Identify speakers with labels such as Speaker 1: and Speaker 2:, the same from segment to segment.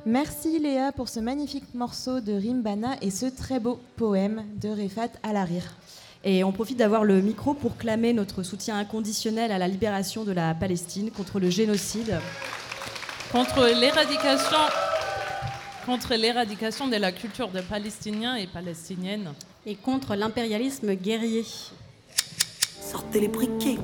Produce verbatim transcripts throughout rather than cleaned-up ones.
Speaker 1: Merci Léa pour ce magnifique morceau de Rimbana et ce très beau poème de Refat Al-Harir.
Speaker 2: Et on profite d'avoir le micro pour clamer notre soutien inconditionnel à la libération de la Palestine contre le génocide.
Speaker 3: Contre l'éradication, contre l'éradication de la culture des Palestiniens et Palestiniennes.
Speaker 2: Et contre l'impérialisme guerrier.
Speaker 4: Sortez les briquets.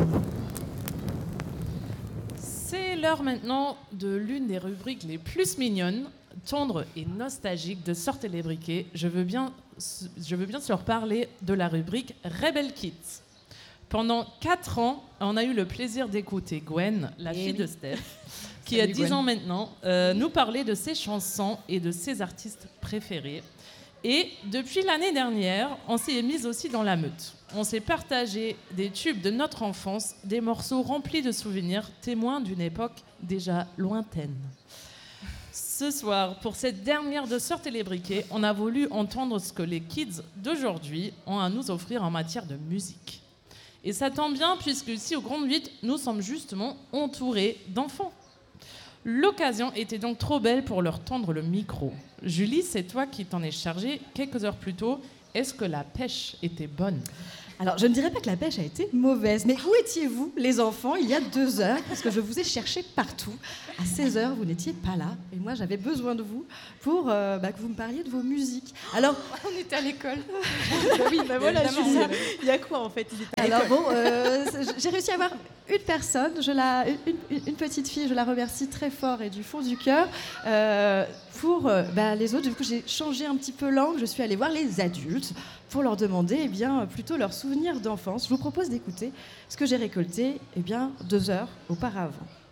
Speaker 3: C'est l'heure maintenant de l'une des rubriques les plus mignonnes, tendres et nostalgiques de Sortez les briquets. Je veux bien, je veux bien leur parler de la rubrique Rebel Kids. Pendant quatre ans, on a eu le plaisir d'écouter Gwen, la et fille oui. de Steph, qui Salut a dix ans maintenant, euh, nous parler de ses chansons et de ses artistes préférés. Et depuis l'année dernière, on s'est mis aussi dans la meute. On s'est partagé des tubes de notre enfance, des morceaux remplis de souvenirs, témoins d'une époque déjà lointaine. Ce soir, pour cette dernière de Sortez les briquets, on a voulu entendre ce que les kids d'aujourd'hui ont à nous offrir en matière de musique. Et ça tombe bien, puisque ici, au Grand huit, nous sommes justement entourés d'enfants. L'occasion était donc trop belle pour leur tendre le micro. Julie, c'est toi qui t'en es chargée quelques heures plus tôt. Est-ce que la pêche était bonne ?
Speaker 2: Alors, je ne dirais pas que la pêche a été mauvaise, mais où étiez-vous, les enfants, il y a deux heures ? Parce que je vous ai cherché partout. À seize heures, vous n'étiez pas là. Et moi, j'avais besoin de vous pour euh, bah, que vous me parliez de vos musiques. Alors,
Speaker 5: on était à l'école.
Speaker 2: bah oui, bah voilà, Julia.
Speaker 5: Il y a quoi, en fait ? Ils étaient à
Speaker 2: Alors
Speaker 5: l'école.
Speaker 2: bon, euh, j'ai réussi à avoir une personne, je la, une, une, une petite fille, je la remercie très fort et du fond du cœur. Euh, pour euh, bah, les autres, du coup, j'ai changé un petit peu l'angle. Je suis allée voir les adultes pour leur demander eh bien, plutôt leurs souvenirs d'enfance. Je vous propose d'écouter ce que j'ai récolté eh bien, deux heures auparavant.